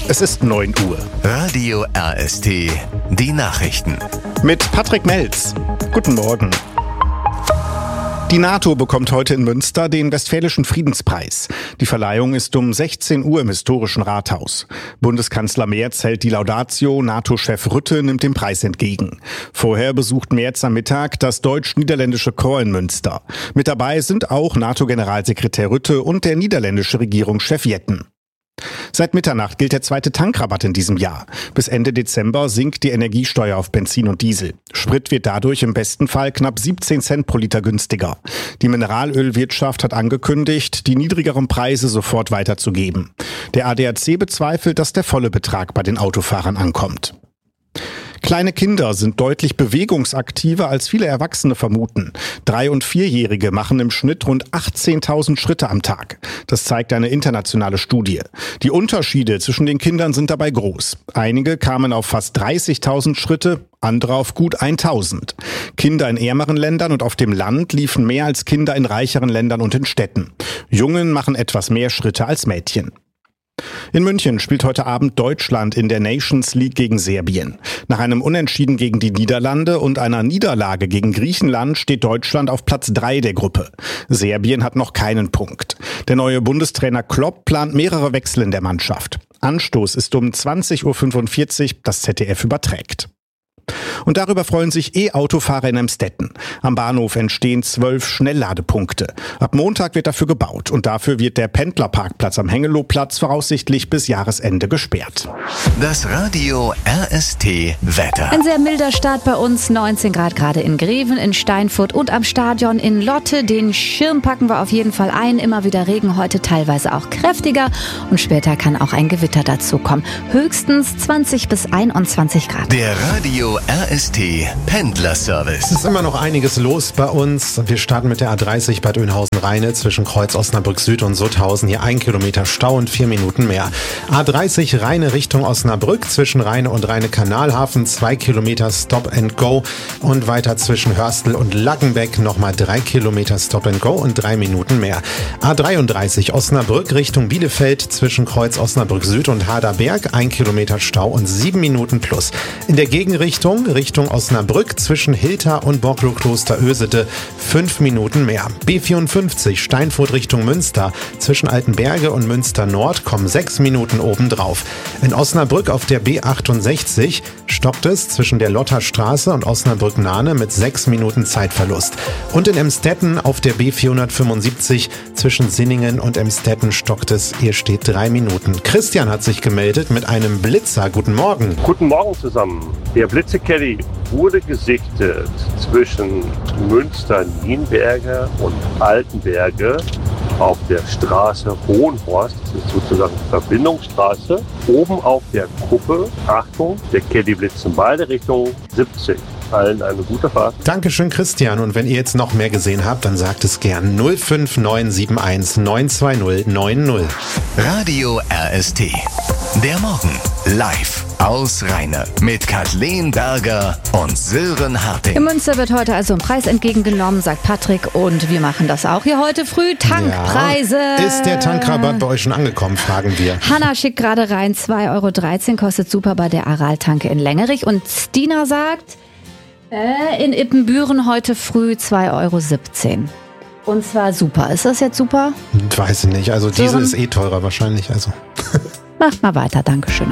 Es ist 9 Uhr. Radio RST, die Nachrichten. Mit Patrick Melz. Guten Morgen. Die NATO bekommt heute in Münster den Westfälischen Friedenspreis. Die Verleihung ist um 16 Uhr im historischen Rathaus. Bundeskanzler Merz hält die Laudatio, NATO-Chef Rutte nimmt den Preis entgegen. Vorher besucht Merz am Mittag das deutsch-niederländische Corps in Münster. Mit dabei sind auch NATO-Generalsekretär Rutte und der niederländische Regierungschef Jetten. Seit Mitternacht gilt der zweite Tankrabatt in diesem Jahr. Bis Ende Dezember sinkt die Energiesteuer auf Benzin und Diesel. Sprit wird dadurch im besten Fall knapp 17 Cent pro Liter günstiger. Die Mineralölwirtschaft hat angekündigt, die niedrigeren Preise sofort weiterzugeben. Der ADAC bezweifelt, dass der volle Betrag bei den Autofahrern ankommt. Kleine Kinder sind deutlich bewegungsaktiver, als viele Erwachsene vermuten. 3- und 4-Jährige machen im Schnitt rund 18.000 Schritte am Tag. Das zeigt eine internationale Studie. Die Unterschiede zwischen den Kindern sind dabei groß. Einige kamen auf fast 30.000 Schritte, andere auf gut 1.000. Kinder in ärmeren Ländern und auf dem Land liefen mehr als Kinder in reicheren Ländern und in Städten. Jungen machen etwas mehr Schritte als Mädchen. In München spielt heute Abend Deutschland in der Nations League gegen Serbien. Nach einem Unentschieden gegen die Niederlande und einer Niederlage gegen Griechenland steht Deutschland auf Platz 3 der Gruppe. Serbien hat noch keinen Punkt. Der neue Bundestrainer Klopp plant mehrere Wechsel in der Mannschaft. Anstoß ist um 20.45 Uhr, das ZDF überträgt. Und darüber freuen sich E-Autofahrer in Emstetten. Am Bahnhof entstehen 12 Schnellladepunkte. Ab Montag wird dafür gebaut und dafür wird der Pendlerparkplatz am Hengelowplatz voraussichtlich bis Jahresende gesperrt. Das Radio RST Wetter. Ein sehr milder Start bei uns, 19 Grad gerade in Greven, in Steinfurt und am Stadion in Lotte. Den Schirm packen wir auf jeden Fall ein. Immer wieder Regen, heute teilweise auch kräftiger und später kann auch ein Gewitter dazukommen. Höchstens 20 bis 21 Grad. Der Radio RST Pendlerservice. Es ist immer noch einiges los bei uns. Wir starten mit der A30 Bad Oeynhausen-Rheine zwischen Kreuz Osnabrück Süd und Sutthausen. Hier 1 Kilometer Stau und 4 Minuten mehr. A30 Rheine Richtung Osnabrück zwischen Rheine und Rheine-Kanalhafen 2 Kilometer Stop and Go und weiter zwischen Hörstel und Laggenbeck nochmal 3 Kilometer Stop and Go und 3 Minuten mehr. A33 Osnabrück Richtung Bielefeld zwischen Kreuz Osnabrück Süd und Haderberg 1 Kilometer Stau und 7 Minuten plus. In der Gegenrichtung Richtung Osnabrück zwischen Hilta und Borkloo-Kloster Ösede 5 Minuten mehr. B54 Steinfurt Richtung Münster zwischen Altenberge und Münster Nord kommen 6 Minuten obendrauf. In Osnabrück auf der B68 stockt es zwischen der Lotter Straße und Osnabrück-Nahne mit 6 Minuten Zeitverlust. Und in Emstetten auf der B475 zwischen Sinningen und Emstetten stockt es, hier steht 3 Minuten. Christian hat sich gemeldet mit einem Blitzer. Guten Morgen. Guten Morgen zusammen. Der Blitze-Caddy wurde gesichtet zwischen Münster-Nienberge und Altenberge auf der Straße Hohenhorst. Das ist sozusagen die Verbindungsstraße. Oben auf der Kuppe, Achtung, der Caddy blitzt in beide Richtungen 70. Allen eine gute Fahrt. Dankeschön, Christian. Und wenn ihr jetzt noch mehr gesehen habt, dann sagt es gern 05971 920 90. Radio RST. Der Morgen live aus Rheine mit Kathleen Berger und Sören Harting. In Münster wird heute also ein Preis entgegengenommen, sagt Patrick, und wir machen das auch hier heute früh. Tankpreise. Ja. Ist der Tankrabatt bei euch schon angekommen, fragen wir. Hanna schickt gerade rein, 2,13 € kostet super bei der Aral-Tanke in Längerich. Und Stina sagt, in Ippenbüren heute früh 2,17 €. Und zwar super. Ist das jetzt super? Weiß ich nicht. Also Diesel ist teurer wahrscheinlich. Also. Macht mal weiter, Dankeschön.